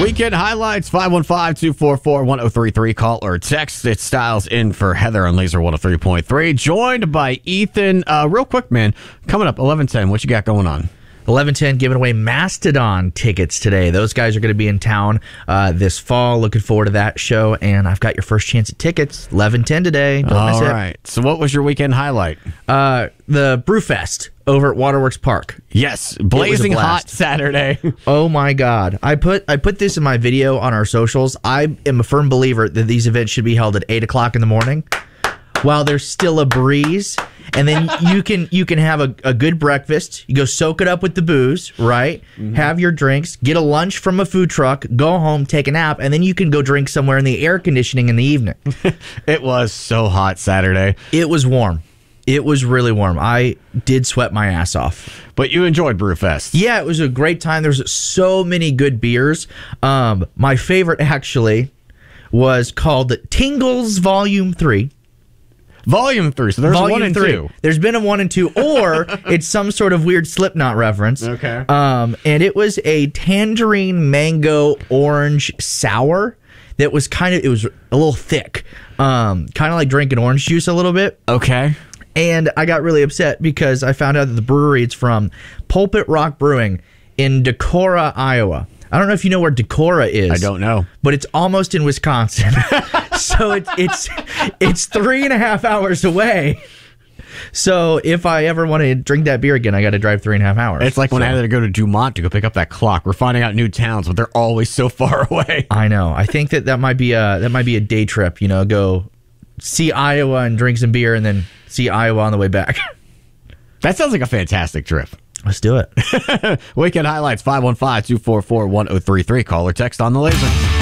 Weekend highlights, 515-244-1033. Call or text. It's Styles in for Heather on Laser 103.3. Joined by Ethan. Real quick, man. Coming up, 11:10. What you got going on? 11:10 giving away Mastodon tickets today. Those guys are going to be in town this fall. Looking forward to that show. And I've got your first chance at tickets. 11:10 today. Don't miss it. All right. So what was your weekend highlight? The Brewfest over at Waterworks Park. Yes. Blazing hot Saturday. Oh my God. I put this in my video on our socials. I am a firm believer that these events should be held at 8 o'clock in the morning while there's still a breeze. And then you can have a good breakfast. You go soak it up with the booze, right? Mm-hmm. Have your drinks, get a lunch from a food truck, go home, take a nap, and then you can go drink somewhere in the air conditioning in the evening. It was so hot Saturday. It was warm. It was really warm. I did sweat my ass off. But you enjoyed Brewfest. Yeah, it was a great time. There's so many good beers. My favorite actually was called Tingles Volume 3. Volume 3. So there's Volume 1 and 3. 2. There's been a 1 and 2, or it's some sort of weird Slipknot reference. Okay. And it was a tangerine mango orange sour that was it was a little thick. Kind of like drinking orange juice a little bit. Okay. And I got really upset because I found out that the brewery it's from Pulpit Rock Brewing in Decorah, Iowa. I don't know if you know where Decorah is. I don't know. But it's almost in Wisconsin. So it's 3.5 hours away. So if I ever want to drink that beer again, I got to drive 3.5 hours. It's like when I had to go to Dumont to go pick up that clock. We're finding out new towns, but they're always so far away. I know. I think that might be a day trip. You know, go see Iowa and drink some beer, and then see Iowa on the way back. That sounds like a fantastic trip. Let's do it. Weekend highlights, 515-244-1033. Call or text on the Laser.